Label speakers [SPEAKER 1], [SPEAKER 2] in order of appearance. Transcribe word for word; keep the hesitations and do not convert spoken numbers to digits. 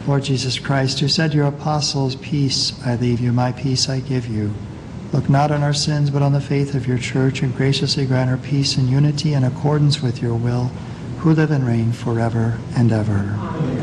[SPEAKER 1] Lord Jesus Christ, who said to your apostles, "Peace I leave you, my peace I give you," look not on our sins, but on the faith of your church, and graciously grant her peace and unity in accordance with your will, who live and reign forever and ever. Amen.